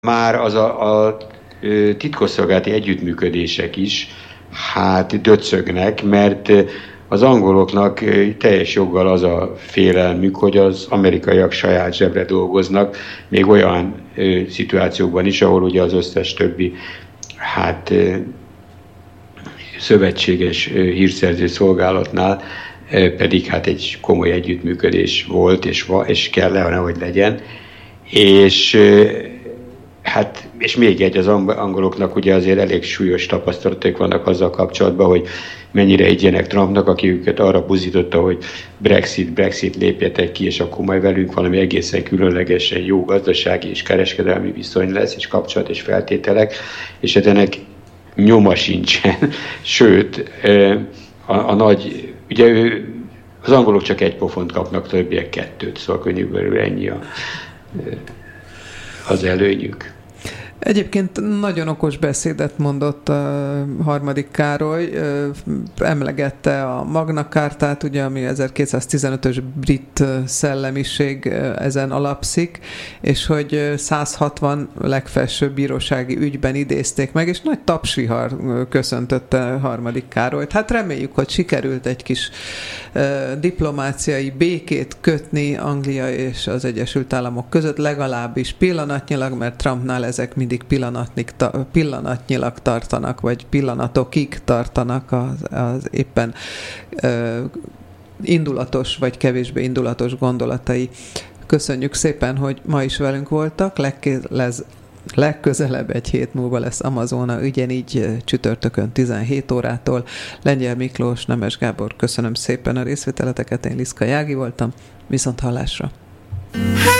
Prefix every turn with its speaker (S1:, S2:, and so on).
S1: Már a titkosszolgálati együttműködések is hát döcögnek, mert az angoloknak teljes joggal az a félelmük, hogy az amerikaiak saját zsebre dolgoznak, még olyan szituációkban is, ahol ugye az összes többi szövetséges hírszerző szolgálatnál pedig hát egy komoly együttműködés volt, és kellene, hogy legyen. És még egy, az angoloknak ugye azért elég súlyos tapasztalatok vannak azzal kapcsolatban, hogy mennyire higgyenek Trumpnak, aki őket arra buzdította, hogy Brexit lépjetek ki, és akkor majd velünk valami egészen különlegesen jó gazdasági és kereskedelmi viszony lesz, és kapcsolat és feltételek, és hát ennek nyoma sincsen. Sőt, az angolok csak egy pofont kapnak, többiek kettőt, szóval körülbelül ennyi az előnyük.
S2: Egyébként nagyon okos beszédet mondott a harmadik Károly, emlegette a Magna Cartát, ugye, ami 1215-ös brit szellemiség ezen alapszik, és hogy 160 legfelsőbb bírósági ügyben idézték meg, és nagy tapsvihar köszöntötte harmadik Károlyt. Hát reméljük, hogy sikerült egy kis diplomáciai békét kötni Anglia és az Egyesült Államok között, legalábbis pillanatnyilag, mert Trumpnál ezek mindig pillanatnyilag tartanak, vagy pillanatokig tartanak az éppen indulatos, vagy kevésbé indulatos gondolatai. Köszönjük szépen, hogy ma is velünk voltak. Legközelebb egy hét múlva lesz Amazona, ugyanígy csütörtökön 17 órától. Lengyel Miklós, Nemes Gábor, köszönöm szépen a részvételeteket, én Liszka Jági voltam, viszont hallásra.